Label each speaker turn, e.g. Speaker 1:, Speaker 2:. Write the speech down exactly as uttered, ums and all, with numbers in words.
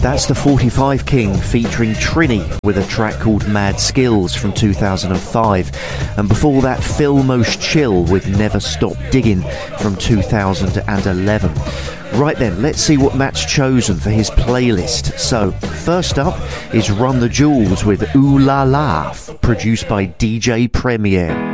Speaker 1: That's the forty-five King featuring Trini with a track called Mad Skills from two thousand five. And before that, Phil Most Chill with Never Stop Digging from two thousand eleven. Right then, let's see what Matt's chosen for his playlist. So, first up is Run the Jewels with Ooh La La, produced by D J Premier.